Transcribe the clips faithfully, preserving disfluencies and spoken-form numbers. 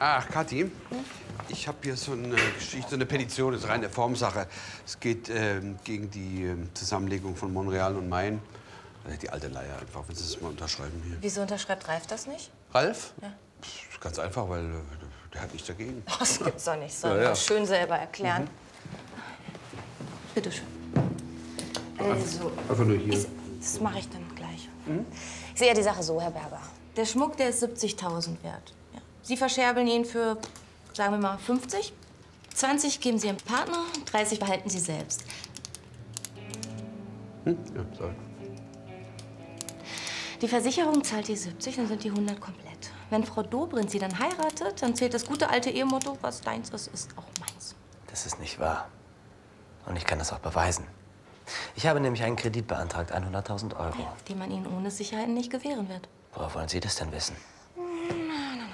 Ach, Kathi, hm? Ich habe hier so eine Geschichte, so eine Petition, das ist reine Formsache. Es geht ähm, gegen die ähm, Zusammenlegung von Monreal und Main. Äh, die alte Leier einfach, wenn Sie es mal unterschreiben hier. Wieso unterschreibt Ralf das nicht? Ralf? Ja. Pff, ganz einfach, weil äh, der hat nichts dagegen. Oh, das gibt's doch nicht. Soll Ja, ja. schön selber erklären. Mhm. Bitte schön. Also, einfach nur hier. Ich, das mache ich dann gleich. Mhm. Ich sehe ja die Sache so, Herr Berger. Der Schmuck, der ist siebzigtausend wert. Ja. Sie verscherbeln ihn für, sagen wir mal, fünfzig. zwanzig geben Sie Ihrem Partner, dreißig behalten Sie selbst. Hm? Ja, sorry. Die Versicherung zahlt die siebzig, dann sind die hundert komplett. Wenn Frau Dobrindt Sie dann heiratet, dann zählt das gute alte Ehemotto, was deins ist, ist auch meins. Das ist nicht wahr. Und ich kann das auch beweisen. Ich habe nämlich einen Kredit beantragt, hunderttausend Euro. Ja, den man Ihnen ohne Sicherheiten nicht gewähren wird. Woher wollen Sie das denn wissen? Nein, nein,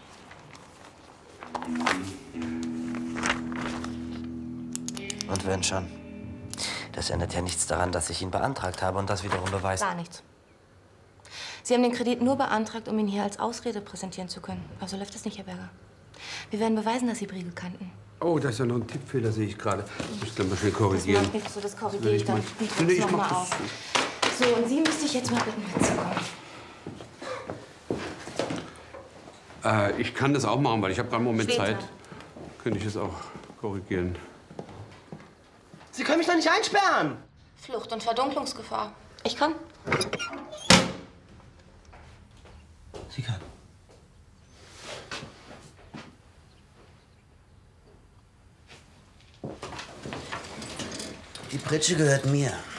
nein. Und wenn schon? Das ändert ja nichts daran, dass ich ihn beantragt habe und das wiederum beweist. Gar nichts. Sie haben den Kredit nur beantragt, um ihn hier als Ausrede präsentieren zu können. Aber so läuft das nicht, Herr Berger. Wir werden beweisen, dass Sie Briegel kannten. Oh, da ist ja noch ein Tippfehler, sehe ich gerade. Ich muss dann mal schnell korrigieren. Das macht nichts, so, das korrigiere ich dann. Mal, Ich nee, ich noch mach mal das. auf. So, und Sie müsste ich jetzt mal bitten, mitzukommen. Äh, ich kann das auch machen, weil ich habe gerade einen Moment Später. Zeit. Könnte ich es auch korrigieren. Sie können mich doch nicht einsperren! Flucht und Verdunklungsgefahr. Ich kann. Sie kann. Die Pritsche gehört mir.